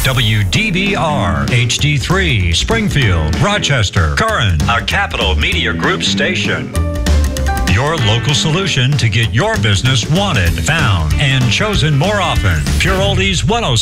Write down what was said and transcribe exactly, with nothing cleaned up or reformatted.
W D B R, H D three, Springfield, Rochester, Curran, a Capital Media Group station. Your local solution to get your business wanted, found, and chosen more often. Pure Oldies one oh